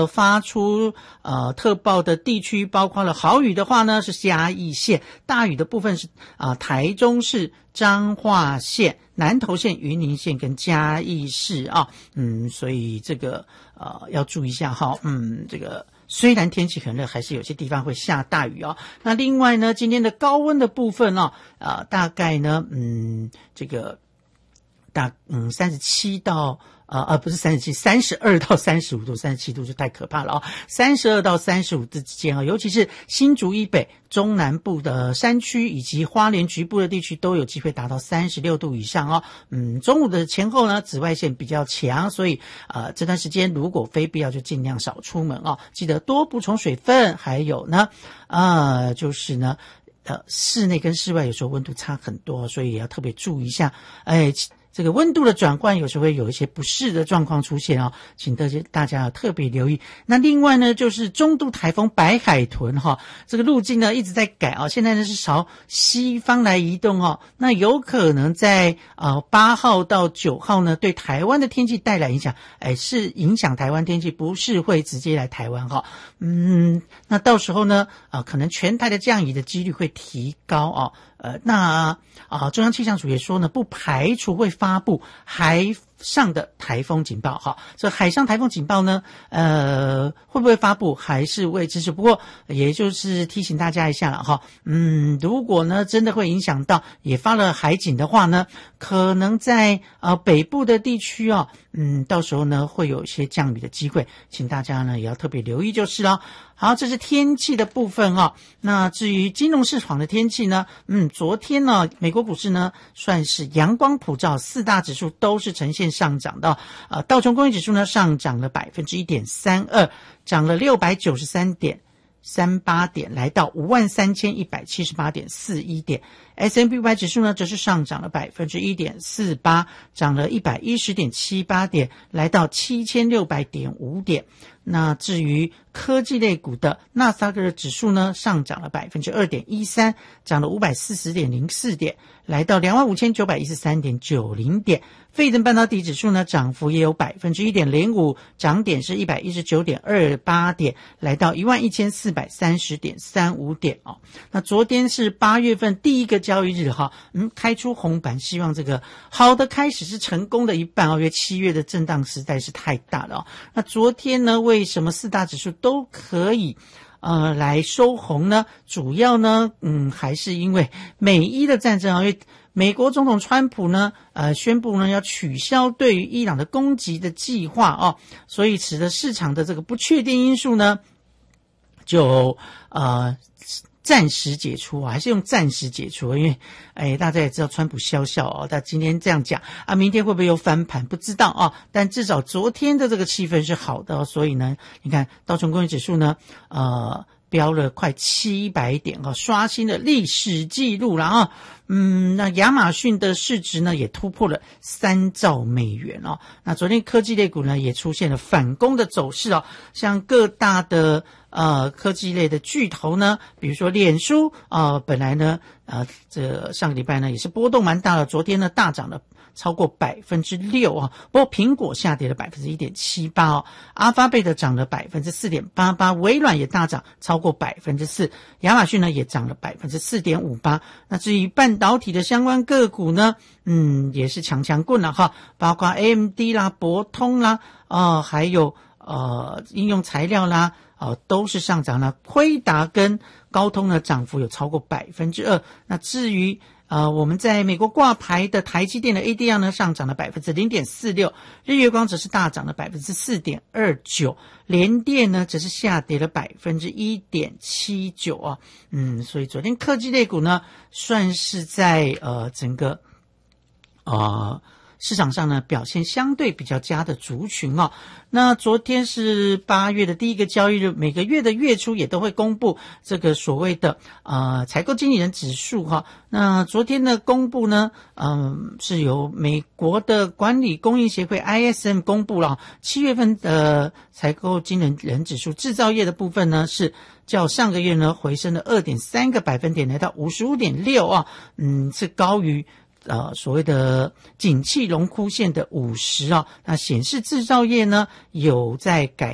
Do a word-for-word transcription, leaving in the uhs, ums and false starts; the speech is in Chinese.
个发出呃特报的地区，包括了豪雨的话呢是嘉义县，大雨的部分是啊、呃、台中市、彰化县、南投县、云林县跟嘉义市啊，嗯，所以这个呃要注意一下哈，嗯，这个。虽然天气很热，还是有些地方会下大雨哦。那另外呢，今天的高温的部分哦，呃，大概呢，嗯，这个大嗯三十七到呃呃不是三十七，三十二到三十五度，三十七度就太可怕了哦。三十二到三十五度之间啊，尤其是新竹以北、中南部的山区以及花莲局部的地区都有机会达到三十六度以上哦。嗯，中午的前后呢，紫外线比较强，所以呃这段时间如果非必要就尽量少出门哦，记得多补充水分，还有呢，呃就是呢。呃，室内跟室外有时候温度差很多，所以也要特别注意一下。哎，这个温度的转换有时候会有一些不适的状况出现哦，请大家大家要特别留意。那另外呢，就是中度台风白海豚哈、哦，这个路径呢一直在改啊、哦，现在呢是朝西方来移动哦，那有可能在呃八号到九号呢对台湾的天气带来影响，哎，是影响台湾天气，不是会直接来台湾哈、哦。嗯，那到时候呢，啊、呃，可能全台的降雨的几率会提高哦。呃，那啊，中央气象署也说呢，不排除会发布海上的台风警报哈。这海上台风警报呢，呃，会不会发布还是未知数。不过，也就是提醒大家一下了哈。嗯，如果呢真的会影响到也发了海警的话呢，可能在呃北部的地区啊，嗯，到时候呢会有一些降雨的机会，请大家呢也要特别留意就是了。好，这是天气的部分啊。那至于金融市场的天气呢，嗯，昨天呢，美国股市呢算是阳光普照，四大指数都是呈现上涨的。呃，道琼工业指数呢上涨了百分之一点三二，涨了六百九十三点三八点，来到五万三千一百七十八点四一点。S and P 五百 指数呢，则是上涨了百分之一点四八，涨了一百一十点七八点，来到七千六百点五点。那至于科技类股的纳斯达克指数呢，上涨了百分之二点一三，涨了五百四十点零四点，来到两万五千九百一十三点九零点。费城半导体指数呢，涨幅也有百分之一点零五，涨点是一百一十九点二八点，来到一万一千四百三十点三五点哦。那昨天是八月份第一个交易日哈，嗯，开出红盘，希望这个好的开始是成功的一半哦，因为七月的震荡实在是太大了哦。那昨天呢，为什么四大指数都可以呃来收红呢？主要呢，嗯，还是因为美伊的战争啊，因为美国总统川普呢，呃，宣布呢要取消对于伊朗的攻击的计划哦，所以使得市场的这个不确定因素呢，就呃。暂时解除啊，还是用暂时解除，因为哎，大家也知道川普笑笑哦，他今天这样讲啊，明天会不会又翻盘不知道啊，但至少昨天的这个气氛是好的、哦、所以呢，你看道琼工业指数呢，呃，飙了快七百点哦，刷新了历史记录了啊。嗯，那亚马逊的市值呢也突破了三兆美元哦。那昨天科技类股呢也出现了反攻的走势哦，像各大的呃科技类的巨头呢，比如说脸书呃本来呢呃这上个礼拜呢也是波动蛮大的，昨天呢大涨了超过百分之六啊，不过苹果下跌了百分之一点七八哦，阿发贝的涨了百分之四点八八，微软也大涨超过百分之四，亚马逊呢也涨了百分之四点五八。那至于半导体的相关个股呢，嗯，也是强强棍了哈，包括 A M D 啦、博通啦，呃，还有呃应用材料啦，呃，都是上涨了。辉达跟高通呢，涨幅有超过百分之二。那至于呃，我们在美国挂牌的台积电的 A D R 呢，上涨了百分之零点四六，日月光则是大涨了百分之四点二九，联电呢则是下跌了百分之一点七九啊。嗯，所以昨天科技类股呢，算是在呃整个呃市场上呢表现相对比较佳的族群哦。那昨天是八月的第一个交易日，每个月的月初也都会公布这个所谓的呃采购经理人指数哈。那昨天的公布呢，嗯、呃，是由美国的管理供应协会 I S M 公布了七月份的采购经理人指数，制造业的部分呢是较上个月呢回升了 二点三个百分点，来到 五十五点六 啊，嗯，是高于呃，所谓的景气荣枯线的五十啊，那显示制造业呢有在改